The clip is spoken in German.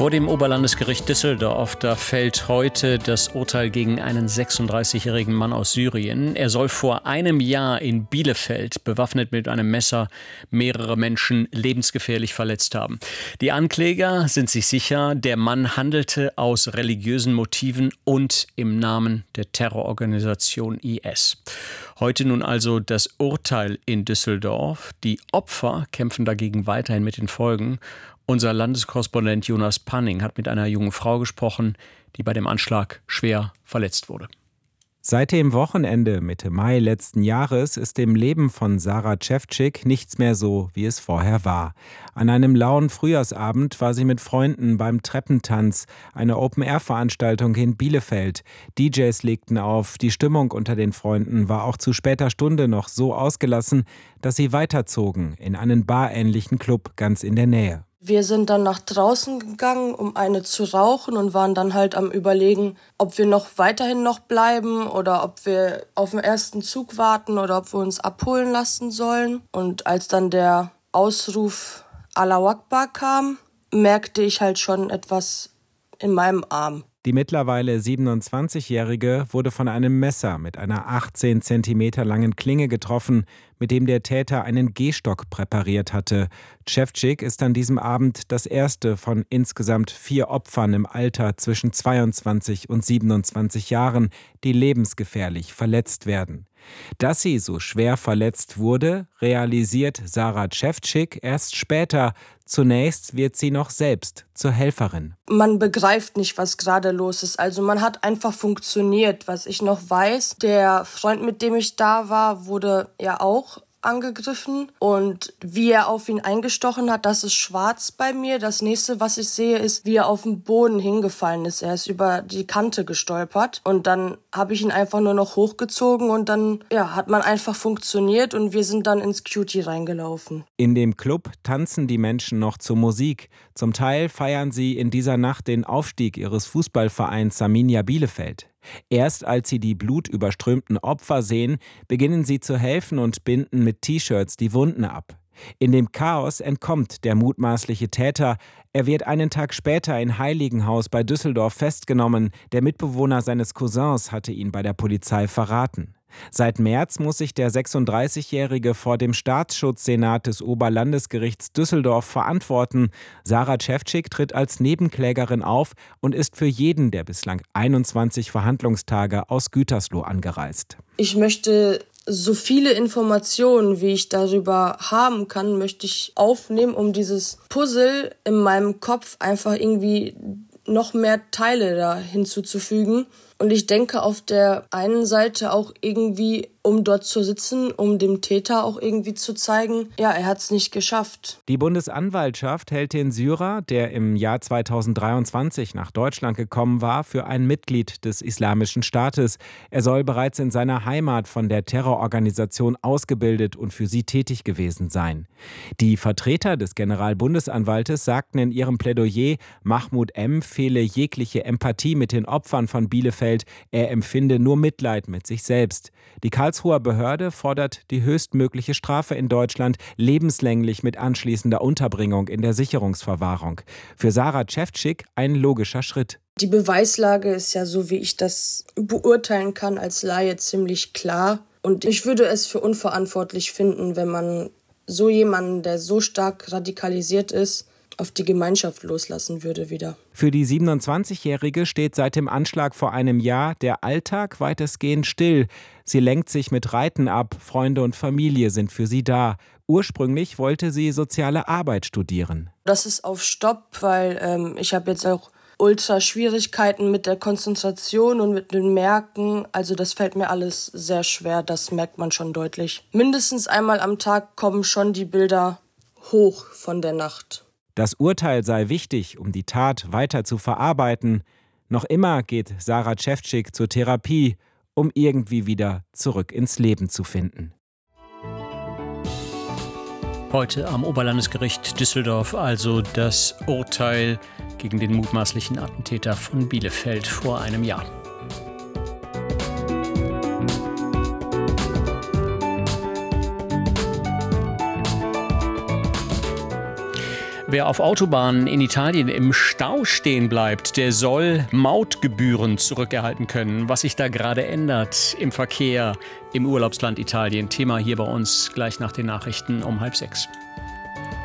Vor dem Oberlandesgericht Düsseldorf, da fällt heute das Urteil gegen einen 36-jährigen Mann aus Syrien. Er soll vor einem Jahr in Bielefeld bewaffnet mit einem Messer mehrere Menschen lebensgefährlich verletzt haben. Die Ankläger sind sich sicher, der Mann handelte aus religiösen Motiven und im Namen der Terrororganisation IS. Heute nun also das Urteil in Düsseldorf. Die Opfer kämpfen dagegen weiterhin mit den Folgen. Unser Landeskorrespondent Jonas Panning hat mit einer jungen Frau gesprochen, die bei dem Anschlag schwer verletzt wurde. Seit dem Wochenende Mitte Mai letzten Jahres ist im Leben von Sarah Cevcik nichts mehr so, wie es vorher war. An einem lauen Frühjahrsabend war sie mit Freunden beim Treppentanz, eine Open-Air-Veranstaltung in Bielefeld. DJs legten auf, die Stimmung unter den Freunden war auch zu später Stunde noch so ausgelassen, dass sie weiterzogen in einen barähnlichen Club ganz in der Nähe. Wir sind dann nach draußen gegangen, um eine zu rauchen und waren dann halt am Überlegen, ob wir weiterhin noch bleiben oder ob wir auf den ersten Zug warten oder ob wir uns abholen lassen sollen. Und als dann der Ausruf Allahu Akbar kam, merkte ich halt schon etwas in meinem Arm. Die mittlerweile 27-Jährige wurde von einem Messer mit einer 18 Zentimeter langen Klinge getroffen, mit dem der Täter einen Gehstock präpariert hatte. Cevcik ist an diesem Abend das erste von insgesamt 4 Opfern im Alter zwischen 22 und 27 Jahren, die lebensgefährlich verletzt werden. Dass sie so schwer verletzt wurde, realisiert Sarah Cevcik erst später. Zunächst wird sie noch selbst zur Helferin. Man begreift nicht, was gerade los ist. Also man hat einfach funktioniert. Was ich noch weiß, der Freund, mit dem ich da war, wurde ja auch angegriffen und wie er auf ihn eingestochen hat, das ist schwarz bei mir. Das nächste, was ich sehe, ist, wie er auf den Boden hingefallen ist. Er ist über die Kante gestolpert und dann habe ich ihn einfach nur noch hochgezogen und dann hat man einfach funktioniert und wir sind dann ins Cutie reingelaufen. In dem Club tanzen die Menschen noch zur Musik. Zum Teil feiern sie in dieser Nacht den Aufstieg ihres Fußballvereins Arminia Bielefeld. Erst als sie die blutüberströmten Opfer sehen, beginnen sie zu helfen und binden mit T-Shirts die Wunden ab. In dem Chaos entkommt der mutmaßliche Täter. Er wird einen Tag später in Heiligenhaus bei Düsseldorf festgenommen. Der Mitbewohner seines Cousins hatte ihn bei der Polizei verraten. Seit März muss sich der 36-Jährige vor dem Staatsschutzsenat des Oberlandesgerichts Düsseldorf verantworten. Sarah Cevcik tritt als Nebenklägerin auf und ist für jeden der bislang 21 Verhandlungstage aus Gütersloh angereist. Ich möchte so viele Informationen, wie ich darüber haben kann, möchte ich aufnehmen, um dieses Puzzle in meinem Kopf einfach irgendwie noch mehr Teile da hinzuzufügen. Und ich denke auf der einen Seite auch irgendwie, um dort zu sitzen, um dem Täter auch irgendwie zu zeigen, er hat es nicht geschafft. Die Bundesanwaltschaft hält den Syrer, der im Jahr 2023 nach Deutschland gekommen war, für ein Mitglied des Islamischen Staates. Er soll bereits in seiner Heimat von der Terrororganisation ausgebildet und für sie tätig gewesen sein. Die Vertreter des Generalbundesanwaltes sagten in ihrem Plädoyer, Mahmoud M. fehle jegliche Empathie mit den Opfern von Bielefeld. Er empfinde nur Mitleid mit sich selbst. Die Karlsruher Behörde fordert die höchstmögliche Strafe in Deutschland lebenslänglich mit anschließender Unterbringung in der Sicherungsverwahrung. Für Sarah Cevcik ein logischer Schritt. Die Beweislage ist ja, so wie ich das beurteilen kann, als Laie ziemlich klar. Und ich würde es für unverantwortlich finden, wenn man so jemanden, der so stark radikalisiert ist, auf die Gemeinschaft loslassen würde wieder. Für die 27-Jährige steht seit dem Anschlag vor einem Jahr der Alltag weitestgehend still. Sie lenkt sich mit Reiten ab, Freunde und Familie sind für sie da. Ursprünglich wollte sie soziale Arbeit studieren. Das ist auf Stopp, weil ich habe jetzt auch Ultra-Schwierigkeiten mit der Konzentration und mit den Merken. Also das fällt mir alles sehr schwer, das merkt man schon deutlich. Mindestens einmal am Tag kommen schon die Bilder hoch von der Nacht. Das Urteil sei wichtig, um die Tat weiter zu verarbeiten. Noch immer geht Sarah Cevcik zur Therapie, um irgendwie wieder zurück ins Leben zu finden. Heute am Oberlandesgericht Düsseldorf also das Urteil gegen den mutmaßlichen Attentäter von Bielefeld vor einem Jahr. Wer auf Autobahnen in Italien im Stau stehen bleibt, der soll Mautgebühren zurückerhalten können. Was sich da gerade ändert im Verkehr im Urlaubsland Italien. Thema hier bei uns gleich nach den Nachrichten um 5:30.